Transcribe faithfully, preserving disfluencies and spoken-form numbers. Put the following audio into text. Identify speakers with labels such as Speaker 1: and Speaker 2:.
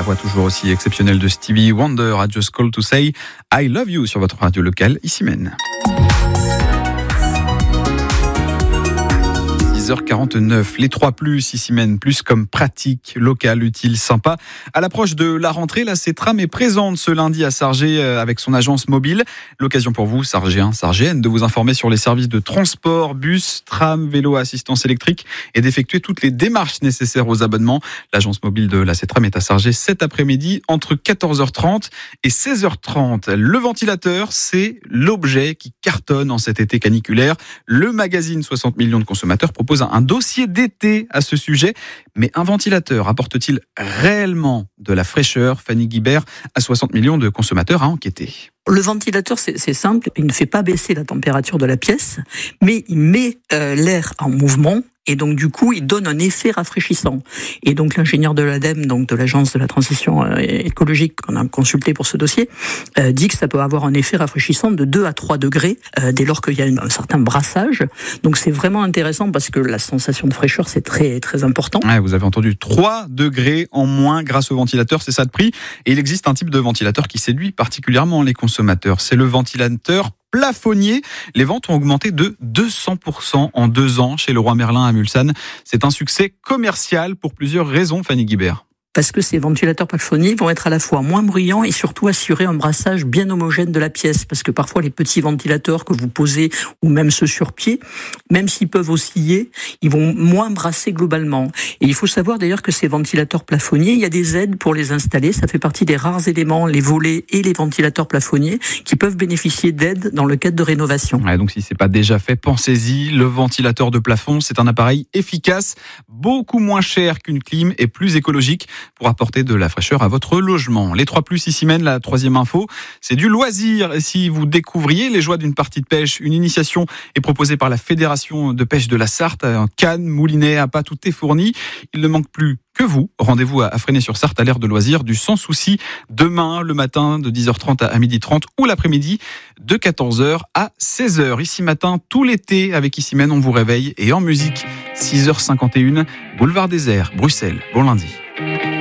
Speaker 1: voix toujours aussi exceptionnelle de Stevie Wonder, I Just Call to Say I Love You sur votre radio locale, ici même. six heures quarante-neuf, les trois plus, ici mène plus comme pratique, locale, utile, sympa. À l'approche de la rentrée, la Cetram est présente ce lundi à Sargé avec son agence mobile. L'occasion pour vous, Sargéens, Sargéennes, de vous informer sur les services de transport, bus, tram, vélo, assistance électrique et d'effectuer toutes les démarches nécessaires aux abonnements. L'agence mobile de la Cetram est à Sargé cet après-midi entre quatorze heures trente et seize heures trente. Le ventilateur, c'est l'objet qui cartonne en cet été caniculaire. Le magazine soixante millions de consommateurs propose un dossier d'été à ce sujet. Mais un ventilateur apporte-t-il réellement de la fraîcheur ? Fanny Guibert, à soixante millions de consommateurs, a enquêté.
Speaker 2: Le ventilateur, c'est, c'est simple, il ne fait pas baisser la température de la pièce, mais il met euh, l'air en mouvement. Et donc, du coup, il donne un effet rafraîchissant. Et donc, l'ingénieur de l'ADEME, donc de l'Agence de la transition écologique qu'on a consulté pour ce dossier, euh, dit que ça peut avoir un effet rafraîchissant de deux à trois degrés euh, dès lors qu'il y a une, un certain brassage. Donc, c'est vraiment intéressant parce que la sensation de fraîcheur, c'est très, très important.
Speaker 1: Ouais, vous avez entendu, trois degrés en moins grâce au ventilateur, c'est ça de prix. Et il existe un type de ventilateur qui séduit particulièrement les consommateurs. C'est le ventilateur plafonnier. Les ventes ont augmenté de deux cents pour cent en deux ans chez Leroy Merlin à Mulsanne. C'est un succès commercial pour plusieurs raisons, Fanny Guibert.
Speaker 2: Parce que ces ventilateurs plafonniers vont être à la fois moins bruyants et surtout assurer un brassage bien homogène de la pièce. Parce que parfois, les petits ventilateurs que vous posez, ou même ceux sur pied, même s'ils peuvent osciller, ils vont moins brasser globalement. Et il faut savoir d'ailleurs que ces ventilateurs plafonniers, il y a des aides pour les installer. Ça fait partie des rares éléments, les volets et les ventilateurs plafonniers, qui peuvent bénéficier d'aides dans le cadre de rénovation.
Speaker 1: Ouais, donc si c'est pas déjà fait, pensez-y. Le ventilateur de plafond, c'est un appareil efficace, beaucoup moins cher qu'une clim et plus écologique pour apporter de la fraîcheur à votre logement. Les trois plus ici mènent la troisième info, c'est du loisir. Et si vous découvriez les joies d'une partie de pêche, une initiation est proposée par la Fédération de pêche de la Sarthe. Un canne, moulinet, appât, tout est fourni. Il ne manque plus que vous. Rendez-vous à Fresnay-sur-Sarthe à l'ère de loisirs du Sans Souci demain le matin de dix heures trente à midi trente ou l'après-midi de quatorze heures à seize heures. Ici matin, tout l'été avec Ici Mène, on vous réveille et en musique, six heures cinquante et une, Boulevard Désert, Bruxelles. Bon lundi.